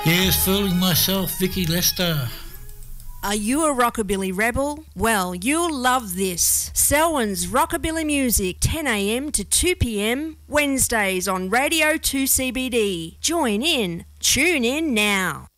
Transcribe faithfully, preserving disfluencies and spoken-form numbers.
Yes, fooling myself, Vicky Lester. Are you a rockabilly rebel? Well, you'll love this. Selwyn's Rockabilly Music, ten a m to two p m, Wednesdays on Radio two C B D. Join in. Tune in now.